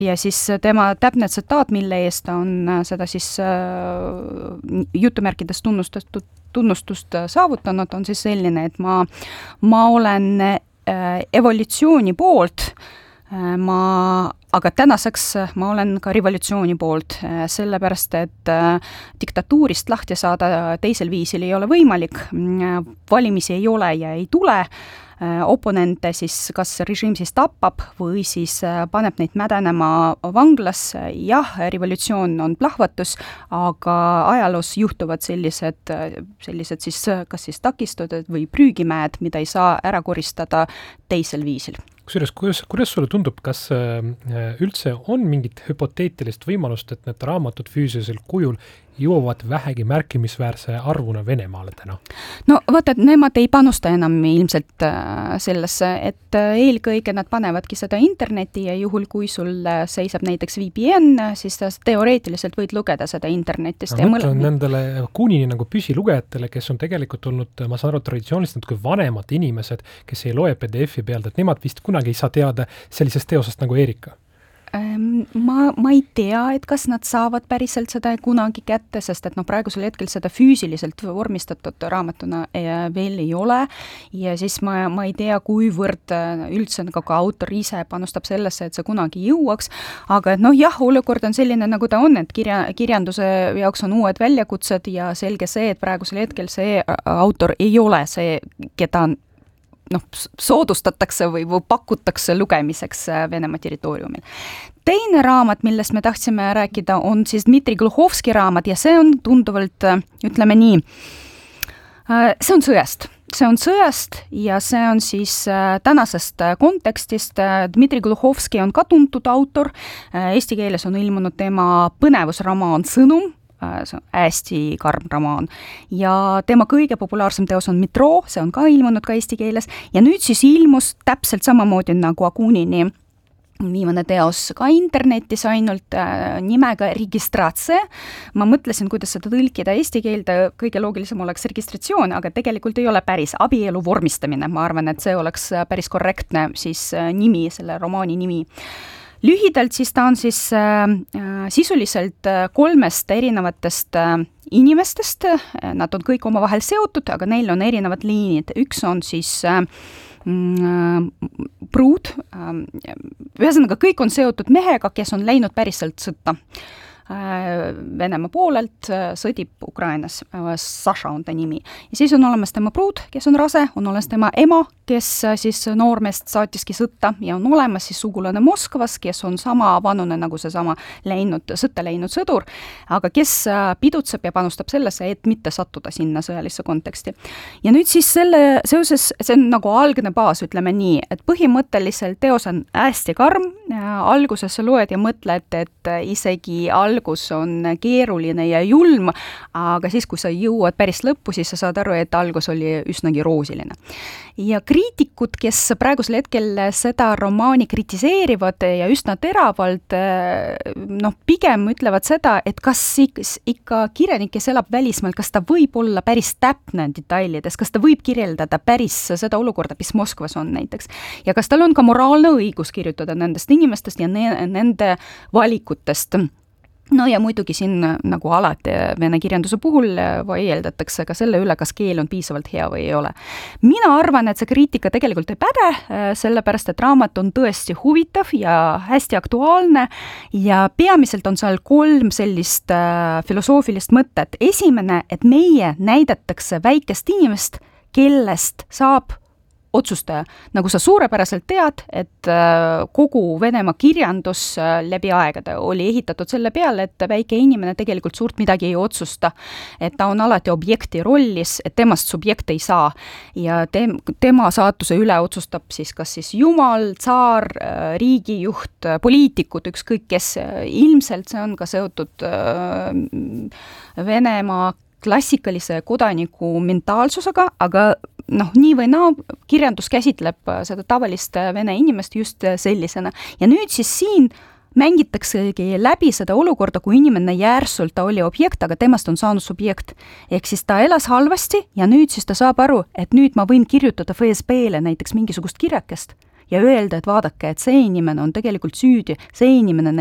ja siis tema täpne tsitaat, mille eest ta on seda siis jutumärkides tunnustust saavutanud, on siis selline, et ma olen evolutsiooni poolt, aga tänaseks ma olen ka revolutsiooni poolt, sellepärast, et diktatuurist lahti saada teisel viisil ei ole võimalik, valimisi ei ole ja ei tule, oponente siis kas režiim siis tapab või siis paneb neid mädanema vanglas. Jah, revolutsioon on plahvatus, aga ajaloos juhtuvad sellised siis kas siis takistused või prüügimäed, mida ei saa ära koristada teisel viisil. Kuidas sulle tundub, kas üldse on mingit hüpoteetilist võimalust, et need raamatud füüsilisel kujul jõuavad vähegi märkimisväärse arvuna Venemaale täna? No vaata, et nemad ei panusta enam ilmselt sellesse, et eelkõige nad panevadki seda interneti ja juhul, kui sul seisab näiteks VPN, siis teoreetiliselt võid lugeda seda internetist. Ma mõtlen nendele kuni nagu püsilugejatele, kes on tegelikult olnud, ma saan aru, traditsiooniliselt natuke vanemad inimesed, kes ei loe PDF-i pealt, et nemad vist kunagi ei saa teada sellisest teosest nagu Erika. Ma ei tea, et kas nad saavad päriselt seda kunagi kätte, sest et praegusel hetkel seda füüsiliselt vormistatud raamatuna veel ei ole ja siis ma ei tea, kuivõrd üldse ka autor ise panustab sellesse, et see kunagi jõuaks, aga jah, olukord on selline, nagu ta on, et kirjanduse jaoks on uued väljakutsed ja selge see, et praegusel hetkel see autor ei ole see, keda soodustatakse või pakutakse lugemiseks Venemaa territooriumil. Teine raamat, millest me tahtsime rääkida, on siis Dmitri Gluhovski raamat ja see on tunduvalt, ütleme nii, see on sõjast. See on sõjast ja see on siis tänasest kontekstist. Dmitri Gluhovski on ka tuntud autor. Eesti keeles on ilmunud tema põnevusromaan Sõnum, see on hästi karm romaan ja tema kõige populaarsem teos on Metroo, see on ka ilmunud ka eesti keeles ja nüüd siis ilmus täpselt samamoodi nagu Akunini viimane teos ka internetis ainult nimega Registratse. Ma mõtlesin, kuidas seda tõlkida eesti keelde, kõige loogilisem oleks registratsioon, aga tegelikult ei ole päris abielu vormistamine. Ma arvan, et see oleks päris korrektne siis nimi, selle romaani nimi. Lühidalt siis ta on siis sisuliselt 3 erinevatest inimestest, nad on kõik omavahel seotud, aga neil on erinevad liinid. Üks on siis pruud, ühesõnaga kõik on seotud mehega, kes on läinud päriselt sõtta. Venemaa poolelt sõdib Ukrainas, Saša on ta nimi. Ja siis on olemas tema pruud, kes on rase, on olemas tema ema, kes siis noormeest saatiski sõtta ja on olemas siis sugulane Moskvas, kes on sama vanune nagu see sama sõtta läinud sõdur, aga kes pidutseb ja panustab sellesse, et mitte sattuda sinna sõjalisse konteksti. Ja nüüd siis seoses, see on nagu algne baas, ütleme nii, et põhimõtteliselt teos on hästi karm, alguses sa loed ja mõtled, et isegi algus on keeruline ja julm, aga siis, kui sa jõuad päris lõppu, siis sa saad aru, et algus oli üsnagi roosiline. Ja kriitikud, kes praegusel hetkel seda romaani kritiseerivad ja üsna teravalt, pigem ütlevad seda, et kas ikka kirjanik, kes elab välismaal, kas ta võib olla päris täpne detailides, kas ta võib kirjeldada päris seda olukorda, mis Moskvas on näiteks. Ja kas tal on ka moraalne õigus kirjutada nendest inimestest ja nende valikutest. No ja muidugi siin nagu alati vene kirjanduse puhul vaieldakse ka selle üle, kas keel on piisavalt hea või ei ole. Mina arvan, et see kriitika tegelikult ei päde, sellepärast, et raamat on tõesti huvitav ja hästi aktuaalne ja peamiselt on seal 3 sellist filosoofilist mõtet. Esimene, et meie näidatakse väikest inimest, kellest saab otsustaja. Nagu sa suurepäraselt tead, et kogu Venemaa kirjandus läbi aegade oli ehitatud selle peale, et väike inimene tegelikult suurt midagi ei otsusta. Et ta on alati objekti rollis, et temast subjekt ei saa. Ja tema saatuse üle otsustab siis kas siis jumal, tsaar, riigijuht, poliitikud, ükskõik kes. Ilmselt see on ka seotud Venemaa klassikalise kodaniku mentaalsusega, aga nii või naa kirjandus käsitleb seda tavalist vene inimest just sellisena. Ja nüüd siis siin mängitaksegi läbi seda olukorda, kui inimene järsult ta oli objekt, aga temast on saanud subjekt. Ehk siis ta elas halvasti ja nüüd siis ta saab aru, et nüüd ma võin kirjutada FSB-le näiteks mingisugust kirjakest. ja öelda, et vaadake, et see inimene on tegelikult süüdi, see inimene